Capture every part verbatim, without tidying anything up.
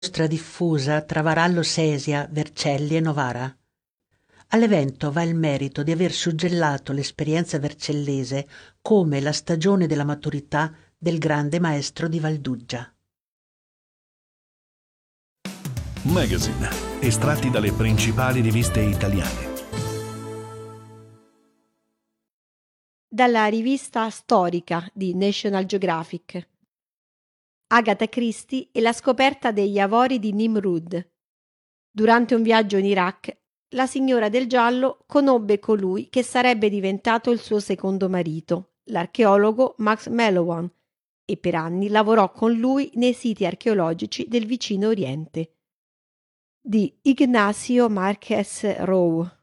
mostra diffusa tra Varallo Sesia, Vercelli e Novara. All'evento va il merito di aver suggellato l'esperienza vercellese come la stagione della maturità del grande maestro di Valduggia. Magazine, estratti dalle principali riviste italiane. Dalla rivista storica di National Geographic. Agatha Christie e la scoperta degli avori di Nimrud. Durante un viaggio in Iraq, la signora del giallo conobbe colui che sarebbe diventato il suo secondo marito, l'archeologo Max Mallowan, e per anni lavorò con lui nei siti archeologici del vicino Oriente. Di Ignacio Márquez Rowe.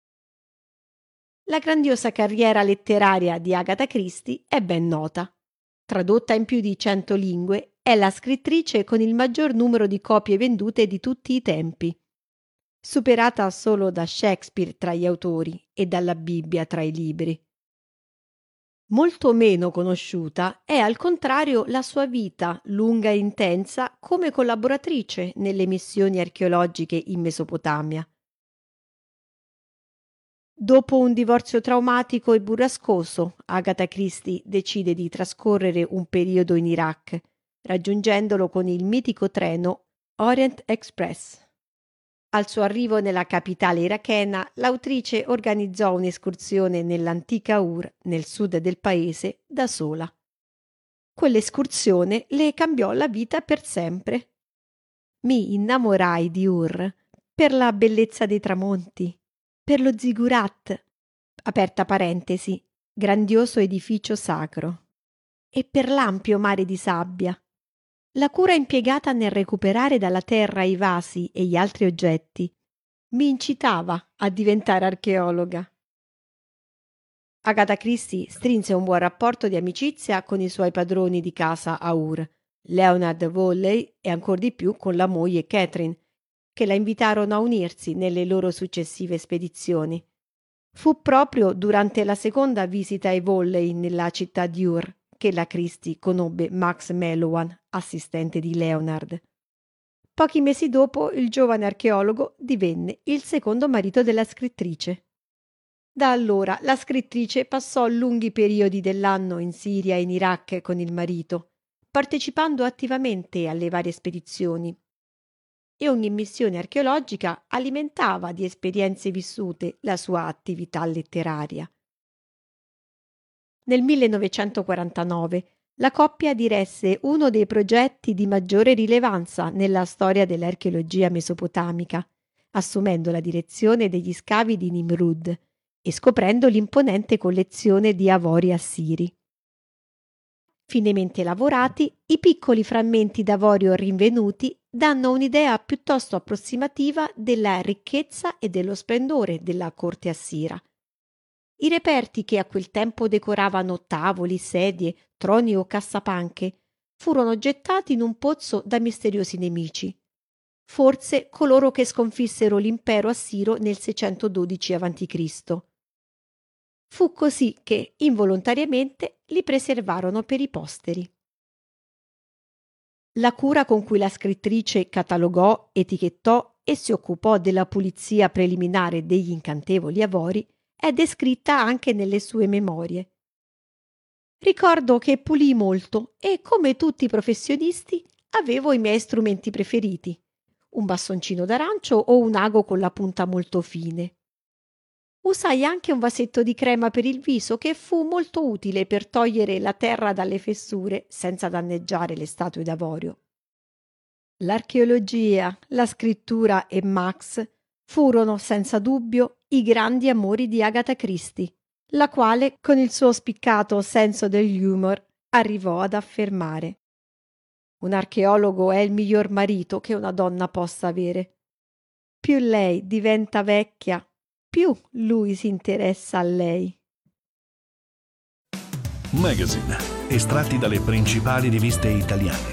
La grandiosa carriera letteraria di Agatha Christie è ben nota. Tradotta in più di cento lingue, è la scrittrice con il maggior numero di copie vendute di tutti i tempi, superata solo da Shakespeare tra gli autori e dalla Bibbia tra i libri. Molto meno conosciuta è al contrario la sua vita lunga e intensa come collaboratrice nelle missioni archeologiche in Mesopotamia. Dopo un divorzio traumatico e burrascoso, Agatha Christie decide di trascorrere un periodo in Iraq, raggiungendolo con il mitico treno Orient Express. Al suo arrivo nella capitale irachena, l'autrice organizzò un'escursione nell'antica Ur, nel sud del paese, da sola. Quell'escursione le cambiò la vita per sempre. Mi innamorai di Ur per la bellezza dei tramonti, per lo zigurat, aperta parentesi, grandioso edificio sacro, e per l'ampio mare di sabbia. La cura impiegata nel recuperare dalla terra i vasi e gli altri oggetti mi incitava a diventare archeologa. Agatha Christie strinse un buon rapporto di amicizia con i suoi padroni di casa a Ur, Leonard Volley e ancor di più con la moglie Catherine, che la invitarono a unirsi nelle loro successive spedizioni. Fu proprio durante la seconda visita ai Volley nella città di Ur che la Christie conobbe Max Mallowan, assistente di Leonard. Pochi mesi dopo il giovane archeologo divenne il secondo marito della scrittrice. Da allora la scrittrice passò lunghi periodi dell'anno in Siria e in Iraq con il marito, partecipando attivamente alle varie spedizioni. E ogni missione archeologica alimentava di esperienze vissute la sua attività letteraria. Nel millenovecentoquarantanove la coppia diresse uno dei progetti di maggiore rilevanza nella storia dell'archeologia mesopotamica, assumendo la direzione degli scavi di Nimrud e scoprendo l'imponente collezione di avori assiri. Finemente lavorati, i piccoli frammenti d'avorio rinvenuti danno un'idea piuttosto approssimativa della ricchezza e dello splendore della corte assira. I reperti che a quel tempo decoravano tavoli, sedie, troni o cassapanche furono gettati in un pozzo da misteriosi nemici, forse coloro che sconfissero l'impero assiro nel seicentododici avanti Cristo Fu così che, involontariamente, li preservarono per i posteri. La cura con cui la scrittrice catalogò, etichettò e si occupò della pulizia preliminare degli incantevoli avori è descritta anche nelle sue memorie. Ricordo che pulii molto e, come tutti i professionisti, avevo i miei strumenti preferiti, un bastoncino d'arancio o un ago con la punta molto fine. Usai anche un vasetto di crema per il viso che fu molto utile per togliere la terra dalle fessure senza danneggiare le statue d'avorio. L'archeologia, la scrittura e Max furono senza dubbio i grandi amori di Agatha Christie, la quale, con il suo spiccato senso dell'humor, arrivò ad affermare: un archeologo è il miglior marito che una donna possa avere. Più lei diventa vecchia, più lui si interessa a lei. Magazine, estratti dalle principali riviste italiane.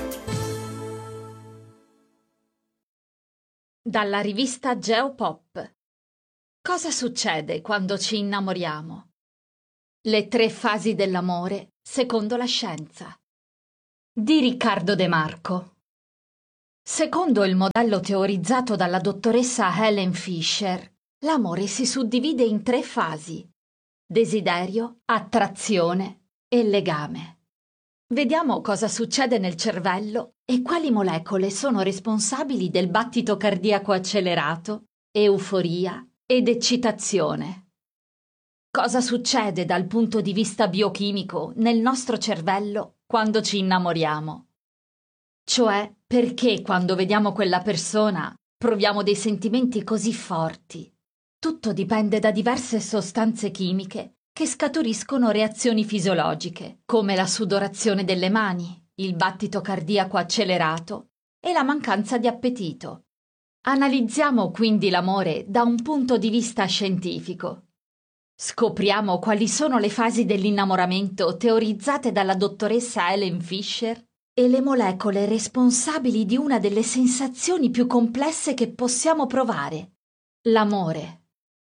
Dalla rivista Geopop. Cosa succede quando ci innamoriamo? Le tre fasi dell'amore secondo la scienza. Di Riccardo De Marco. Secondo il modello teorizzato dalla dottoressa Helen Fisher, l'amore si suddivide in tre fasi: desiderio, attrazione e legame. Vediamo cosa succede nel cervello e quali molecole sono responsabili del battito cardiaco accelerato, euforia ed eccitazione. Cosa succede dal punto di vista biochimico nel nostro cervello quando ci innamoriamo? Cioè, perché quando vediamo quella persona proviamo dei sentimenti così forti? Tutto dipende da diverse sostanze chimiche che scaturiscono reazioni fisiologiche, come la sudorazione delle mani, il battito cardiaco accelerato e la mancanza di appetito. Analizziamo quindi l'amore da un punto di vista scientifico. Scopriamo quali sono le fasi dell'innamoramento teorizzate dalla dottoressa Helen Fisher e le molecole responsabili di una delle sensazioni più complesse che possiamo provare: l'amore.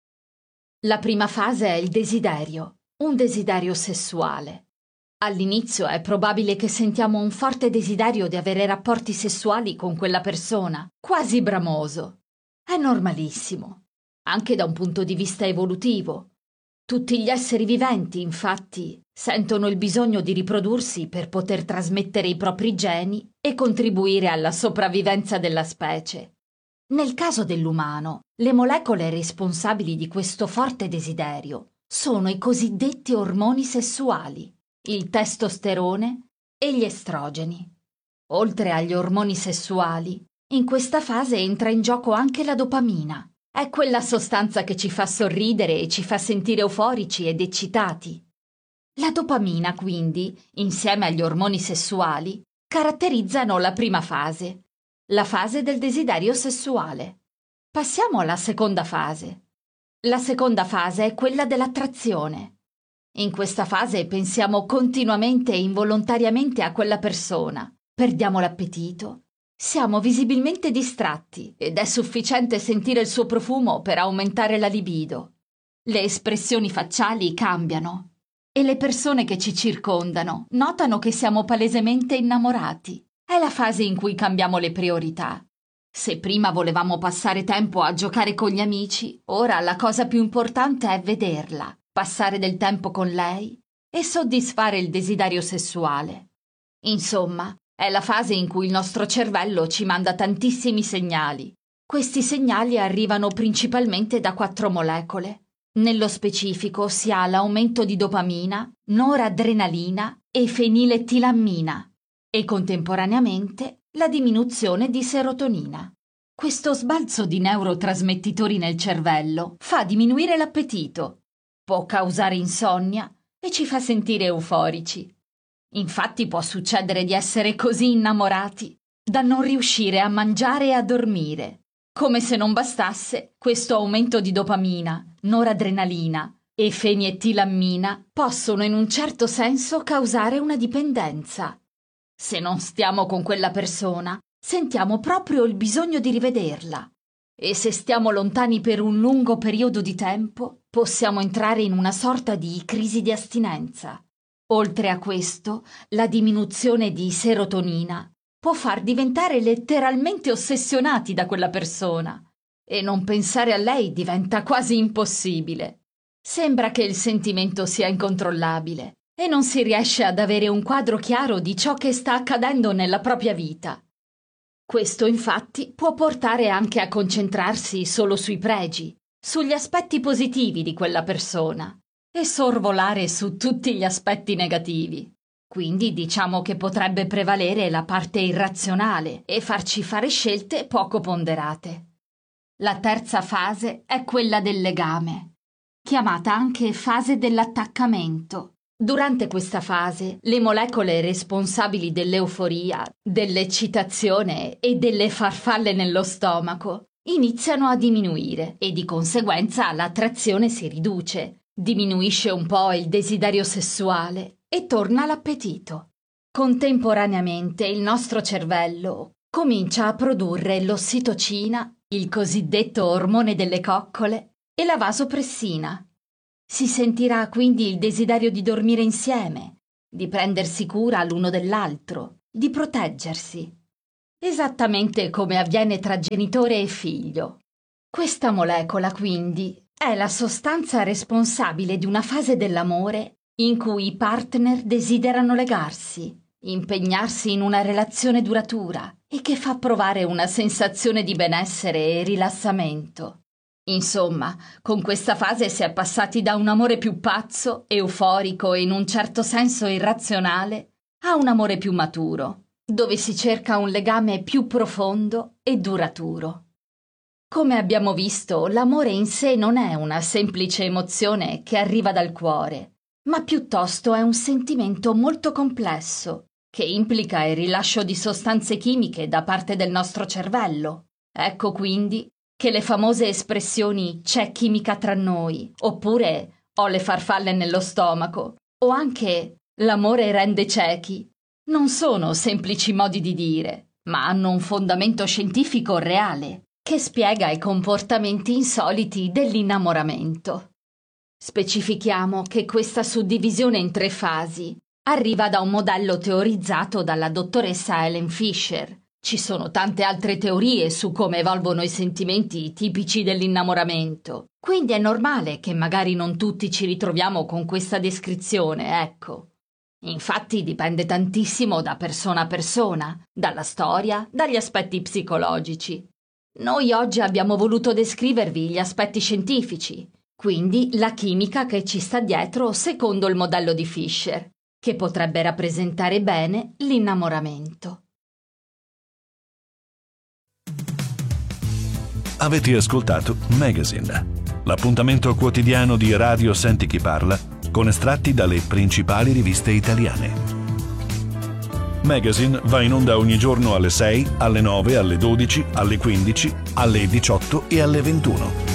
La prima fase è il desiderio, un desiderio sessuale. All'inizio è probabile che sentiamo un forte desiderio di avere rapporti sessuali con quella persona, quasi bramoso. È normalissimo, anche da un punto di vista evolutivo. Tutti gli esseri viventi, infatti, sentono il bisogno di riprodursi per poter trasmettere i propri geni e contribuire alla sopravvivenza della specie. Nel caso dell'umano, le molecole responsabili di questo forte desiderio sono i cosiddetti ormoni sessuali, il testosterone e gli estrogeni. Oltre agli ormoni sessuali, in questa fase entra in gioco anche la dopamina. È quella sostanza che ci fa sorridere e ci fa sentire euforici ed eccitati. La dopamina, quindi, insieme agli ormoni sessuali, caratterizzano la prima fase, la fase del desiderio sessuale. Passiamo alla seconda fase. La seconda fase è quella dell'attrazione. In questa fase pensiamo continuamente e involontariamente a quella persona, perdiamo l'appetito, siamo visibilmente distratti ed è sufficiente sentire il suo profumo per aumentare la libido. Le espressioni facciali cambiano e le persone che ci circondano notano che siamo palesemente innamorati. È la fase in cui cambiamo le priorità. Se prima volevamo passare tempo a giocare con gli amici, ora la cosa più importante è vederla, passare del tempo con lei e soddisfare il desiderio sessuale. Insomma, è la fase in cui il nostro cervello ci manda tantissimi segnali. Questi segnali arrivano principalmente da quattro molecole. Nello specifico si ha l'aumento di dopamina, noradrenalina e feniletilammina e contemporaneamente la diminuzione di serotonina. Questo sbalzo di neurotrasmettitori nel cervello fa diminuire l'appetito, può causare insonnia e ci fa sentire euforici. Infatti può succedere di essere così innamorati da non riuscire a mangiare e a dormire. Come se non bastasse, questo aumento di dopamina, noradrenalina e feniletilammina possono in un certo senso causare una dipendenza. Se non stiamo con quella persona, sentiamo proprio il bisogno di rivederla. E se stiamo lontani per un lungo periodo di tempo, possiamo entrare in una sorta di crisi di astinenza. Oltre a questo, la diminuzione di serotonina può far diventare letteralmente ossessionati da quella persona. E non pensare a lei diventa quasi impossibile. Sembra che il sentimento sia incontrollabile e non si riesce ad avere un quadro chiaro di ciò che sta accadendo nella propria vita. Questo infatti può portare anche a concentrarsi solo sui pregi, sugli aspetti positivi di quella persona e sorvolare su tutti gli aspetti negativi. Quindi diciamo che potrebbe prevalere la parte irrazionale e farci fare scelte poco ponderate. La terza fase è quella del legame, chiamata anche fase dell'attaccamento. Durante questa fase, le molecole responsabili dell'euforia, dell'eccitazione e delle farfalle nello stomaco iniziano a diminuire e di conseguenza l'attrazione si riduce, diminuisce un po' il desiderio sessuale e torna l'appetito. Contemporaneamente il nostro cervello comincia a produrre l'ossitocina, il cosiddetto ormone delle coccole, e la vasopressina. Si sentirà quindi il desiderio di dormire insieme, di prendersi cura l'uno dell'altro, di proteggersi. esattamente come avviene tra genitore e figlio. Questa molecola, quindi, è la sostanza responsabile di una fase dell'amore in cui i partner desiderano legarsi, impegnarsi in una relazione duratura e che fa provare una sensazione di benessere e rilassamento. Insomma, con questa fase si è passati da un amore più pazzo, euforico e in un certo senso irrazionale, a un amore più maturo, dove si cerca un legame più profondo e duraturo. Come abbiamo visto, l'amore in sé non è una semplice emozione che arriva dal cuore, ma piuttosto è un sentimento molto complesso, che implica il rilascio di sostanze chimiche da parte del nostro cervello. Ecco quindi che le famose espressioni "c'è chimica tra noi", oppure "ho le farfalle nello stomaco", o anche "l'amore rende ciechi", non sono semplici modi di dire, ma hanno un fondamento scientifico reale, che spiega i comportamenti insoliti dell'innamoramento. Specifichiamo che questa suddivisione in tre fasi arriva da un modello teorizzato dalla dottoressa Helen Fisher. Ci sono tante altre teorie su come evolvono i sentimenti tipici dell'innamoramento, quindi è normale che magari non tutti ci ritroviamo con questa descrizione, ecco. Infatti dipende tantissimo da persona a persona, dalla storia, dagli aspetti psicologici. Noi oggi abbiamo voluto descrivervi gli aspetti scientifici, quindi la chimica che ci sta dietro secondo il modello di Fisher, che potrebbe rappresentare bene l'innamoramento. Avete ascoltato Magazine, l'appuntamento quotidiano di Radio Senti Chi Parla con estratti dalle principali riviste italiane. Magazine va in onda ogni giorno alle sei, alle nove, alle dodici, alle quindici, alle diciotto e alle ventuno.